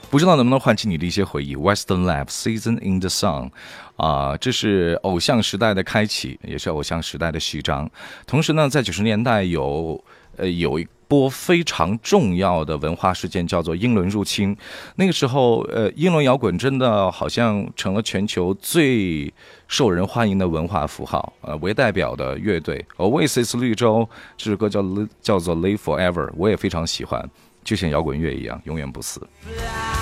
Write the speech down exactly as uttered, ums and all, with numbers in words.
不知道能不能唤起你的一些回忆。Western Lab Season in the Sun， 啊、呃，这是偶像时代的开启，也是偶像时代的序章。同时呢，在九十年代有呃有一波非常重要的文化事件，叫做英伦入侵。那个时候，呃，英伦摇滚真的好像成了全球最受人欢迎的文化符号。呃，为代表的乐队 Oasis 绿洲，这首歌叫叫做 Live Forever， 我也非常喜欢，就像摇滚乐一样，永远不死。